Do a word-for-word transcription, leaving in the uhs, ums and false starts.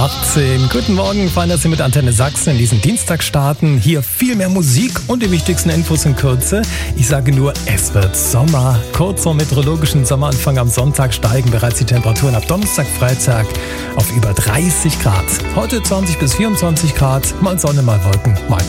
achtzehn. Guten Morgen, fein, dass Sie mit Antenne Sachsen in diesen Dienstag starten. Hier viel mehr Musik und die wichtigsten Infos in Kürze. Ich sage nur, es wird Sommer. Kurz vor meteorologischen Sommeranfang am Sonntag steigen bereits die Temperaturen ab Donnerstag, Freitag auf über dreißig Grad. Heute zwanzig bis vierundzwanzig Grad, mal Sonne, mal Wolken, mal